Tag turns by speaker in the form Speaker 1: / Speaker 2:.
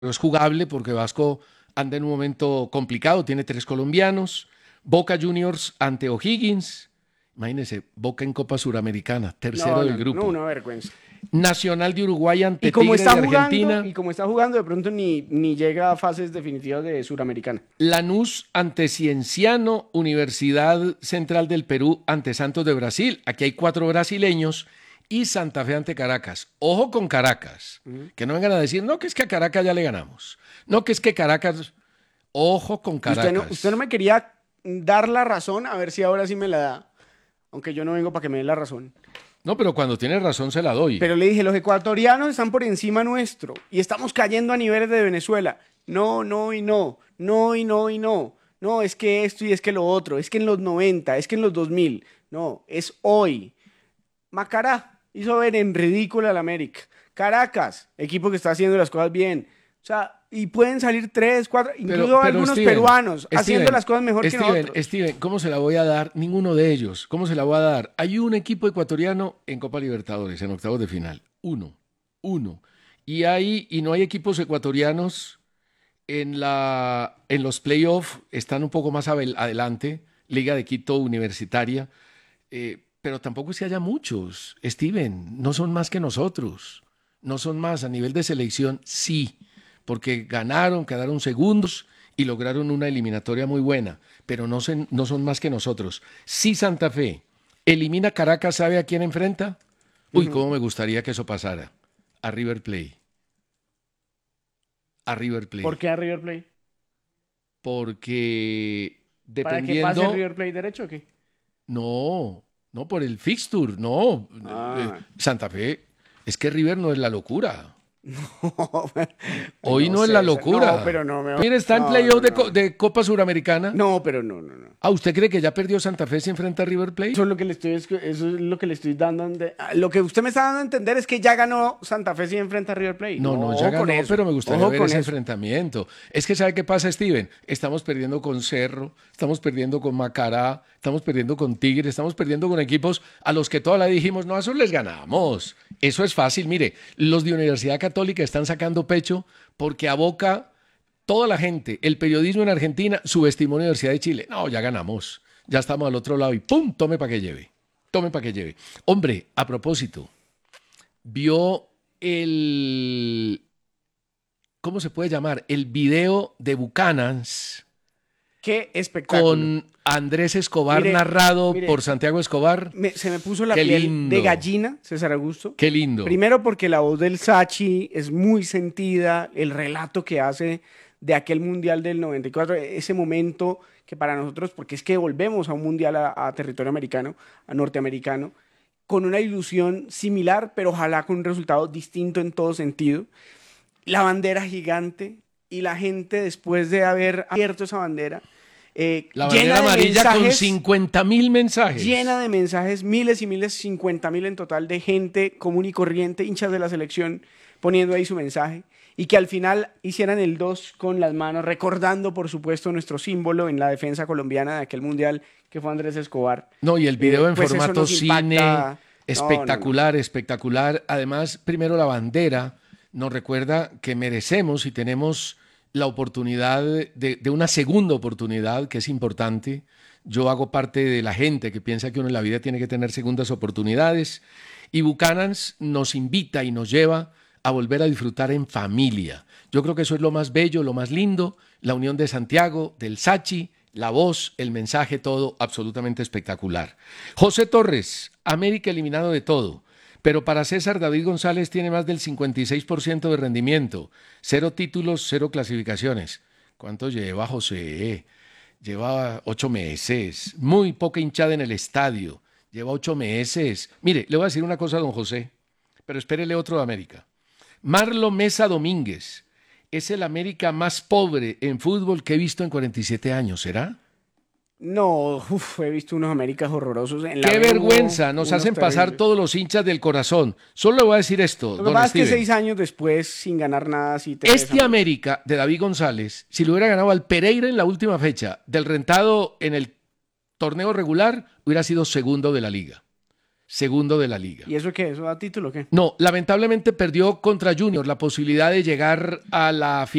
Speaker 1: es jugable porque Vasco anda en un momento complicado, tiene 3 colombianos. Boca Juniors ante O'Higgins. Imagínense, Boca en Copa Suramericana, tercero
Speaker 2: No,
Speaker 1: del
Speaker 2: no, no,
Speaker 1: grupo.
Speaker 2: una vergüenza.
Speaker 1: Nacional de Uruguay
Speaker 2: Y
Speaker 1: ante
Speaker 2: como
Speaker 1: Tigre
Speaker 2: está
Speaker 1: de
Speaker 2: jugando,
Speaker 1: Argentina.
Speaker 2: y como está jugando, de pronto ni llega a fases definitivas de Suramericana.
Speaker 1: Lanús ante Cienciano, Universidad Central del Perú ante Santos de Brasil. Aquí hay 4 brasileños y Santa Fe ante Caracas. Ojo con Caracas, que no vengan a decir, no, que es que a Caracas ya le ganamos. No, que es que Caracas, ojo con
Speaker 2: Usted no
Speaker 1: Caracas.
Speaker 2: me quería dar la razón, a ver si ahora sí me la da. Aunque yo no vengo para que me dé la razón.
Speaker 1: No, pero cuando tiene razón se la doy.
Speaker 2: Pero le dije, los ecuatorianos están por encima nuestro y estamos cayendo a niveles de Venezuela. No, no y no. No y no y no. No, es que esto y es que lo otro. Es que en los 90, es que en los 2000. No, es hoy. Macará hizo ver en ridículo al América. Caracas, equipo que está haciendo las cosas bien. O sea, y pueden salir tres, cuatro, incluso
Speaker 1: Pero
Speaker 2: algunos
Speaker 1: Steven,
Speaker 2: peruanos haciendo
Speaker 1: Steven,
Speaker 2: las cosas mejor que nosotros.
Speaker 1: Steven, ¿cómo se la voy a dar? Ninguno de ellos. ¿Cómo se la voy a dar? Hay un equipo ecuatoriano en Copa Libertadores, en octavos de final. Uno. Y no hay equipos ecuatorianos en los playoffs, están un poco más adelante, Liga de Quito Universitaria, pero tampoco es que haya muchos, Steven, no son más que nosotros, no son más a nivel de selección, sí, porque quedaron segundos y lograron una eliminatoria muy buena, pero no son más que nosotros. Si Santa Fe elimina Caracas, ¿sabe a quién enfrenta? Uy, cómo me gustaría que eso pasara. A River Plate. A River
Speaker 2: ¿Por
Speaker 1: Plate.
Speaker 2: qué a River Plate?
Speaker 1: Porque
Speaker 2: ¿Para que pase
Speaker 1: dependiendo,
Speaker 2: River Plate derecho o qué?
Speaker 1: no por el fixture, no.
Speaker 2: Ah.
Speaker 1: Santa Fe, es que River no es la locura.
Speaker 2: Ay,
Speaker 1: Hoy
Speaker 2: no
Speaker 1: no es la
Speaker 2: sé, no,
Speaker 1: locura.
Speaker 2: pero no me...
Speaker 1: Mire, está en
Speaker 2: No,
Speaker 1: playoff
Speaker 2: no, no.
Speaker 1: de Copa Suramericana.
Speaker 2: No, pero no, no, no.
Speaker 1: Ah, ¿usted cree que ya perdió Santa Fe si enfrenta a River Plate?
Speaker 2: Eso es lo que le estoy dando. Lo que usted me está dando a entender es que ya ganó Santa Fe si enfrenta a River Plate.
Speaker 1: No, ya
Speaker 2: Ojo con
Speaker 1: ganó,
Speaker 2: eso.
Speaker 1: pero me gustaría
Speaker 2: Ojo
Speaker 1: ver
Speaker 2: con
Speaker 1: ese
Speaker 2: eso.
Speaker 1: enfrentamiento. Es que ¿sabe qué pasa, Steven? Estamos perdiendo con Cerro, estamos perdiendo con Macará, estamos perdiendo con Tigre, estamos perdiendo con equipos a los que toda la dijimos, no, a esos les ganamos. Eso es fácil. Mire, los de Universidad Católica están sacando pecho porque a Boca toda la gente, el periodismo en Argentina subestimó a la Universidad de Chile. No, ya ganamos, ya estamos al otro lado y ¡pum! Tome para que lleve. Tome para que lleve. Hombre, a propósito, vio el, ¿cómo se puede llamar? El video de Buchanans
Speaker 2: Qué espectáculo.
Speaker 1: con Andrés Escobar
Speaker 2: Mire,
Speaker 1: narrado
Speaker 2: mire,
Speaker 1: por Santiago Escobar.
Speaker 2: se me puso la
Speaker 1: Qué
Speaker 2: piel de
Speaker 1: lindo,
Speaker 2: gallina, César Augusto.
Speaker 1: qué lindo.
Speaker 2: Primero porque la voz del Sachi es muy sentida, el relato que hace de aquel Mundial del 94, ese momento que para nosotros, porque es que volvemos a un Mundial a territorio americano, a norteamericano, con una ilusión similar, pero ojalá con un resultado distinto en todo sentido. La bandera gigante y la gente después de haber abierto esa bandera,
Speaker 1: La
Speaker 2: llena
Speaker 1: bandera
Speaker 2: de
Speaker 1: amarilla con
Speaker 2: mensajes,
Speaker 1: 50.000 mensajes.
Speaker 2: llena de mensajes, miles y miles, 50.000 en total de gente común y corriente, hinchas de la selección, poniendo ahí su mensaje, y que al final hicieran el 2 con las manos, recordando, por supuesto, nuestro símbolo en la defensa colombiana de aquel mundial, que fue Andrés Escobar.
Speaker 1: No, y el video en
Speaker 2: Pues eso
Speaker 1: formato
Speaker 2: nos
Speaker 1: cine,
Speaker 2: impacta. No, no, no.
Speaker 1: espectacular, espectacular. Además, primero la bandera nos recuerda que merecemos y tenemos la oportunidad de una segunda oportunidad, que es importante. Yo hago parte de la gente que piensa que uno en la vida tiene que tener segundas oportunidades. Y Buchanans nos invita y nos lleva a volver a disfrutar en familia. Yo creo que eso es lo más bello, lo más lindo, la unión de Santiago, del Sachi, la voz, el mensaje, todo absolutamente espectacular. José Torres, América eliminado de todo, pero para César David González tiene más del 56% de rendimiento, 0 títulos, 0 clasificaciones. ¿Cuánto lleva José? Lleva 8 meses, muy poca hinchada en el estadio, lleva 8 meses. Mire, le voy a decir una cosa a don José, pero espérele otro de América. Marlo Mesa Domínguez es el América más pobre en fútbol que he visto en 47 años, ¿será?
Speaker 2: No, he visto unos Américas horrorosos. En la
Speaker 1: Qué
Speaker 2: B
Speaker 1: vergüenza, nos
Speaker 2: unos
Speaker 1: hacen pasar
Speaker 2: terribles.
Speaker 1: todos los hinchas del corazón. Solo le voy a decir esto,
Speaker 2: Lo que
Speaker 1: don
Speaker 2: pasa es que
Speaker 1: Steven.
Speaker 2: 6 años después, sin ganar nada, sí te ves
Speaker 1: Este América de David González, si lo hubiera ganado al Pereira en la última fecha del rentado en el torneo regular, hubiera sido segundo de la liga. segundo de la liga.
Speaker 2: ¿Y eso qué? ¿Eso da título o qué?
Speaker 1: No, lamentablemente perdió contra Junior la posibilidad de llegar a la final